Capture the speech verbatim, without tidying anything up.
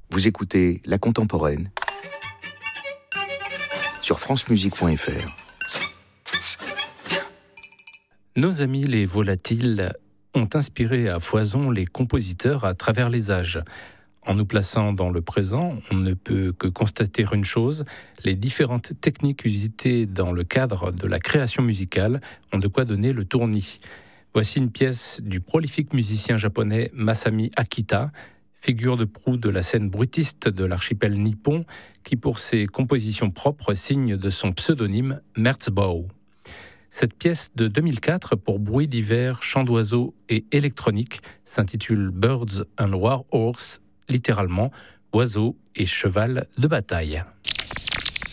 Vous écoutez La Contemporaine sur francemusique point f r. Nos amis les volatiles ont inspiré à foison les compositeurs à travers les âges. En nous plaçant dans le présent, on ne peut que constater une chose, les différentes techniques usitées dans le cadre de la création musicale ont de quoi donner le tournis. Voici une pièce du prolifique musicien japonais Masami Akita, figure de proue de la scène bruitiste de l'archipel nippon, qui pour ses compositions propres signe de son pseudonyme Merzbow. Cette pièce de deux mille quatre pour bruit d'hiver, chant d'oiseaux et électronique s'intitule Birds and War Horse, littéralement oiseaux et cheval de bataille.